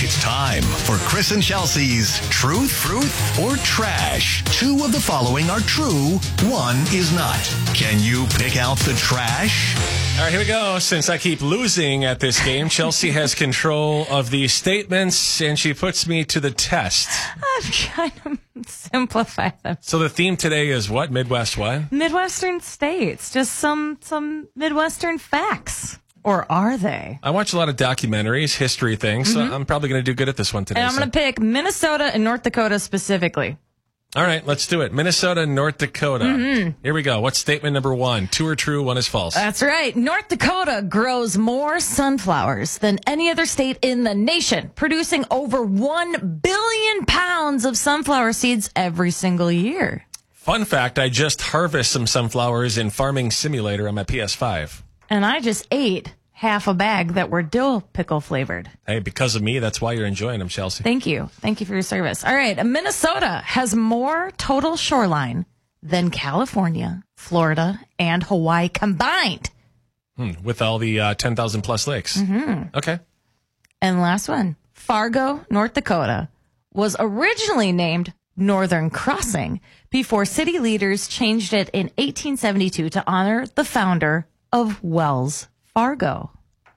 It's time for Chris and Chelsea's Truth, or Trash. Two of the following are true, one is not. Can you pick out the trash? All right, here we go. Since I keep losing at this game, Chelsea has control of these statements, and she puts me to the test. I'm trying to simplify them. So the theme today is what? Midwest what? Midwestern states. Just some Midwestern facts. Or are they? I watch a lot of documentaries, history things, so I'm probably going to do good at this one today. And I'm going to pick Minnesota and North Dakota specifically. All right, let's do it. Minnesota and North Dakota. Here we go. What's statement number one? Two are true, one is false. That's right. North Dakota grows more sunflowers than any other state in the nation, producing over 1 billion pounds of sunflower seeds every single year. Fun fact, I just harvest some sunflowers in Farming Simulator on my PS5. And I just ate half a bag that were dill pickle flavored. Hey, because of me, that's why you're enjoying them, Chelsea. Thank you. Thank you for your service. All right. Minnesota has more total shoreline than California, Florida, and Hawaii combined. With all the 10,000 plus lakes. Okay. And last one, Fargo, North Dakota, was originally named Northern Crossing before city leaders changed it in 1872 to honor the founder of Wells Fargo.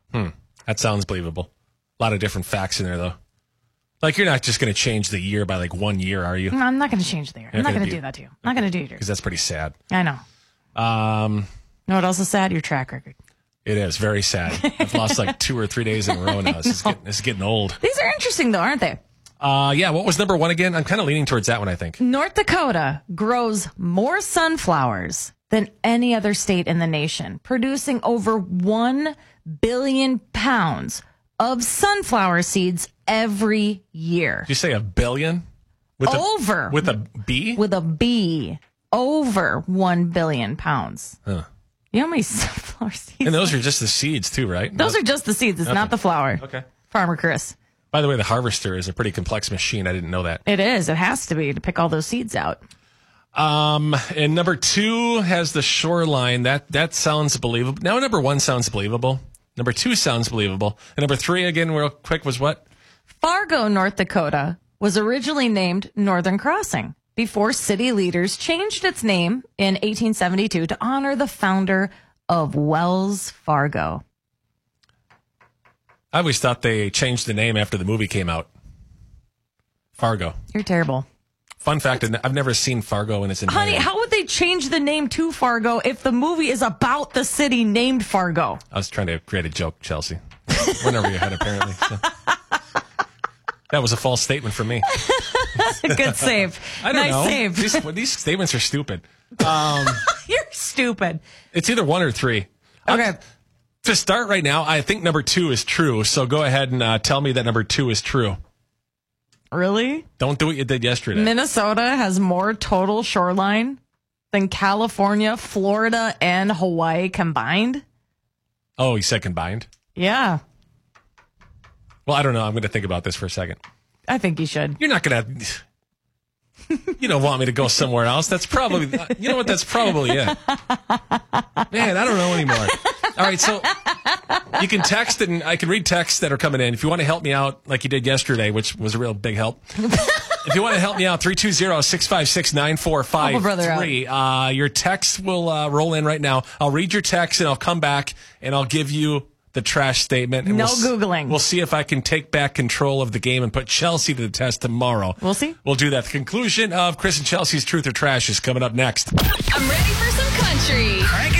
That sounds believable. A lot of different facts in there, though. Like, you're not just going to change the year by, 1 year, are you? No, I'm not going to change the year. I'm not going to do that to you. I'm not going to do it. Because that's pretty sad. I know. You know what else is sad? Your track record. It is very sad. I've lost 2 or 3 days in a row now. This is getting old. These are interesting, though, aren't they? Yeah, what was number one again? I'm kind of leaning towards that one, I think. North Dakota grows more sunflowers than any other state in the nation, producing over 1 billion pounds of sunflower seeds every year. Did you say a billion? With a B? With a B. Over 1 billion pounds. Huh. You know how many sunflower seeds? And those are just the seeds, too, right? Those are just the seeds. It's not the flower. Okay. Farmer Chris. By the way, the harvester is a pretty complex machine. I didn't know that. It is. It has to be to pick all those seeds out. And number two has the shoreline. That sounds believable. Now number one sounds believable. Number two sounds believable. And number three, again, real quick, was what? Fargo, North Dakota, was originally named Northern Crossing before city leaders changed its name in 1872 to honor the founder of Wells Fargo. I always thought they changed the name after the movie came out. Fargo. You're terrible. Fun fact, I've never seen Fargo in its entirety. Honey, how would they change the name to Fargo if the movie is about the city named Fargo? I was trying to create a joke, Chelsea. Went over your head, apparently. So. That was a false statement for me. Good save. I don't know. Save. These statements are stupid. You're stupid. It's either one or three. Okay. To start right now, I think number two is true. So go ahead and tell me that number two is true. Really? Don't do what you did yesterday. Minnesota has more total shoreline than California, Florida, and Hawaii combined? Oh, you said combined? Yeah. Well, I don't know. I'm going to think about this for a second. I think you should. You're not going to... You don't want me to go somewhere else. That's probably... You know what? That's probably it. Man, I don't know anymore. All right, so you can text, and I can read texts that are coming in. If you want to help me out like you did yesterday, which was a real big help. If you want to help me out, 320-656-9453. Your text will roll in right now. I'll read your text, and I'll come back, and I'll give you the trash statement. And Googling. We'll see if I can take back control of the game and put Chelsea to the test tomorrow. We'll see. We'll do that. The conclusion of Chris and Chelsea's Truth or Trash is coming up next. I'm ready for some country.